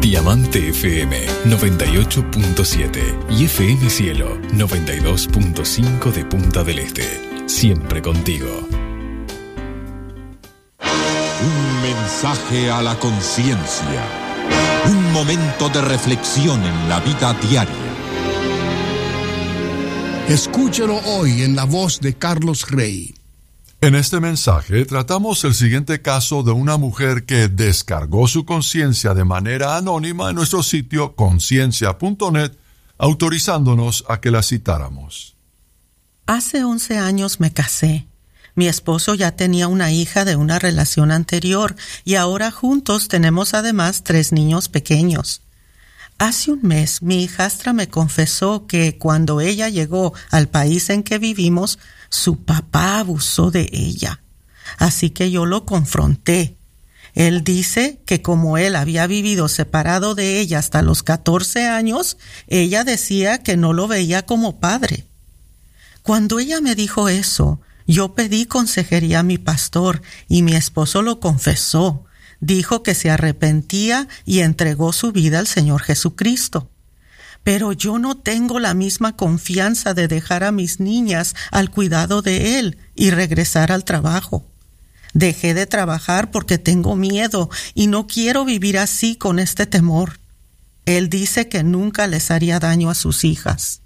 Diamante FM 98.7 y FM Cielo 92.5 de Punta del Este. Siempre contigo. Un mensaje a la conciencia. Un momento de reflexión en la vida diaria. Escúchelo hoy en la voz de Carlos Rey. En este mensaje tratamos el siguiente caso de una mujer que descargó su conciencia de manera anónima en nuestro sitio conciencia.net, autorizándonos a que la citáramos. Hace 11 años me casé. Mi esposo ya tenía una hija de una relación anterior y ahora juntos tenemos además 3 niños pequeños. Hace un mes mi hijastra me confesó que cuando ella llegó al país en que vivimos, su papá abusó de ella. Así que yo lo confronté. Él dice que como él había vivido separado de ella hasta los 14 años, ella decía que no lo veía como padre. Cuando ella me dijo eso, yo pedí consejería a mi pastor y mi esposo lo confesó. Dijo que se arrepentía y entregó su vida al Señor Jesucristo. Pero yo no tengo la misma confianza de dejar a mis niñas al cuidado de Él y regresar al trabajo. Dejé de trabajar porque tengo miedo y no quiero vivir así con este temor. Él dice que nunca les haría daño a sus hijas.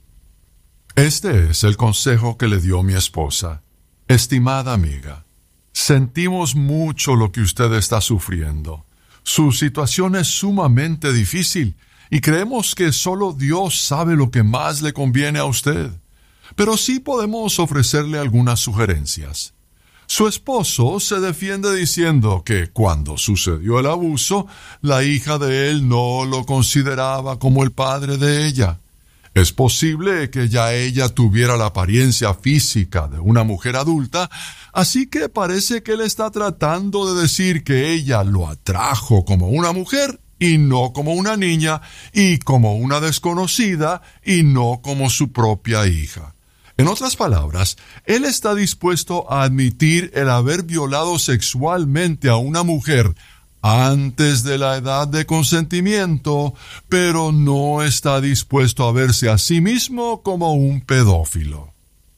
Este es el consejo que le dio mi esposa. Estimada amiga, sentimos mucho lo que usted está sufriendo. Su situación es sumamente difícil y creemos que solo Dios sabe lo que más le conviene a usted. Pero sí podemos ofrecerle algunas sugerencias. Su esposo se defiende diciendo que cuando sucedió el abuso, la hija de él no lo consideraba como el padre de ella. Es posible que ya ella tuviera la apariencia física de una mujer adulta, así que parece que él está tratando de decir que ella lo atrajo como una mujer y no como una niña, y como una desconocida y no como su propia hija. En otras palabras, él está dispuesto a admitir el haber violado sexualmente a una mujer antes de la edad de consentimiento, pero no está dispuesto a verse a sí mismo como un pedófilo.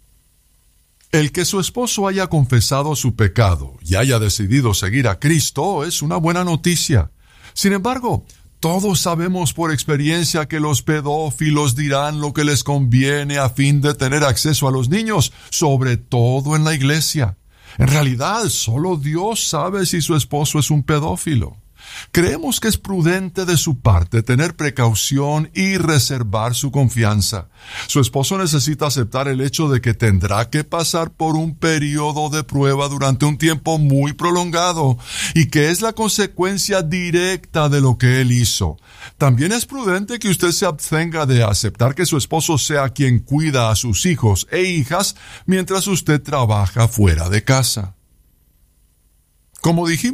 El que su esposo haya confesado su pecado y haya decidido seguir a Cristo es una buena noticia. Sin embargo, todos sabemos por experiencia que los pedófilos dirán lo que les conviene a fin de tener acceso a los niños, sobre todo en la iglesia. En realidad, solo Dios sabe si su esposo es un pedófilo. Creemos que es prudente de su parte tener precaución y reservar su confianza. Su esposo necesita aceptar el hecho de que tendrá que pasar por un periodo de prueba durante un tiempo muy prolongado y que es la consecuencia directa de lo que él hizo. También es prudente que usted se abstenga de aceptar que su esposo sea quien cuida a sus hijos e hijas mientras usted trabaja fuera de casa. Como dijimos